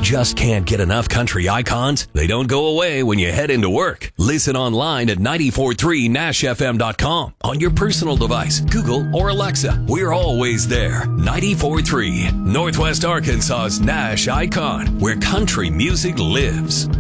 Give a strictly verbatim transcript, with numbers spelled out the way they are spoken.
just can't get enough country icons? They don't go away when you head into work. Listen online at nine four three nash f m dot com on your personal device, Google or Alexa. We're always there. ninety-four point three, Northwest Arkansas's Nash Icon, where country music lives.